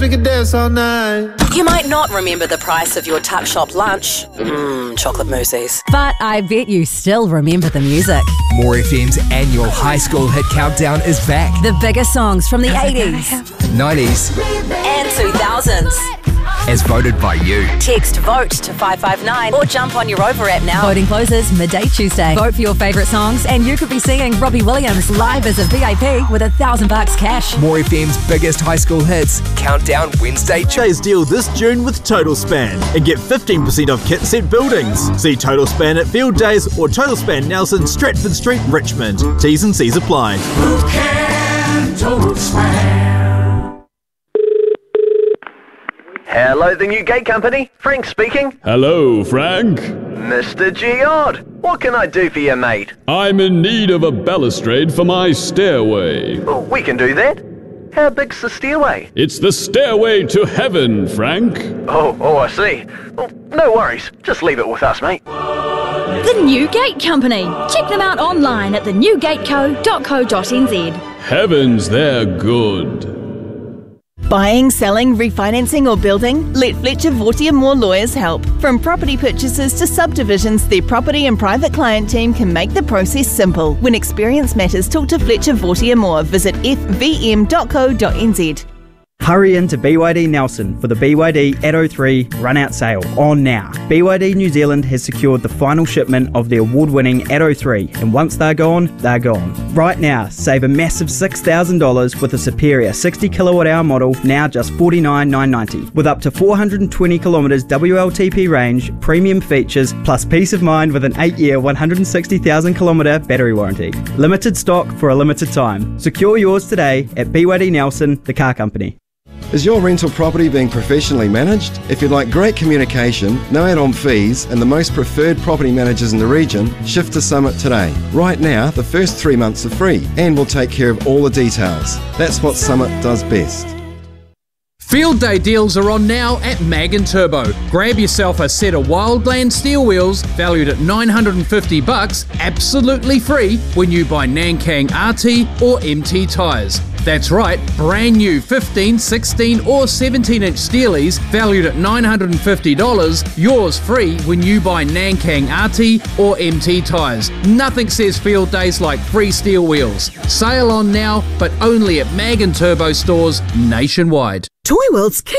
we could dance all night. You might not remember the price of your tuck shop lunch. Chocolate mousses. But I bet you still remember the music. More FM's annual high school hit countdown is back. The biggest songs from the 80s, 90s And 2000s. as voted by you. Text VOTE to 559 or jump on your Rover app now. Voting closes midday Tuesday. Vote for your favourite songs and you could be seeing Robbie Williams live as a VIP with $1,000 cash. More FM's biggest high school hits countdown Wednesday. Today's deal this June with Total Span and get 15% off kit set buildings. See Total Span at Field Days or Total Span Nelson, Stratford Street, Richmond. T's and C's apply. Who can Total Span? Hello, the New Gate Company. Frank speaking. Hello, Frank. Mr. Geod, what can I do for you, mate? I'm in need of a balustrade for my stairway. Oh, we can do that. How big's the stairway? It's the stairway to heaven, Frank. Oh, I see. Oh, no worries. Just leave it with us, mate. The New Gate Company. Check them out online at thenewgateco.co.nz. Heavens, they're good. Buying, selling, refinancing or building? Let Fletcher Vortier Moore Lawyers help. From property purchases to subdivisions, their property and private client team can make the process simple. When experience matters, talk to Fletcher Vortier Moore. Visit fvm.co.nz. Hurry into BYD Nelson for the BYD Atto 3 run-out sale on now. BYD New Zealand has secured the final shipment of the award-winning Atto 3 and once they're gone, they're gone. Right now, save a massive $6,000 with a superior 60 kilowatt-hour model, now just $49,990. With up to 420 kilometres WLTP range, premium features, plus peace of mind with an 8-year 160,000 kilometre battery warranty. Limited stock for a limited time. Secure yours today at BYD Nelson, the car company. Is your rental property being professionally managed? If you'd like great communication, no add-on fees, and the most preferred property managers in the region, shift to Summit today. Right now, the first 3 months are free, and we'll take care of all the details. That's what Summit does best. Field Day deals are on now at Mag & Turbo. Grab yourself a set of Wildland steel wheels valued at $950, absolutely free when you buy Nankang RT or MT tyres. That's right, brand new 15, 16 or 17-inch steelies valued at $950, yours free when you buy Nankang RT or MT tyres. Nothing says Field Days like free steel wheels. Sale on now, but only at Mag & Turbo stores nationwide. Toy World's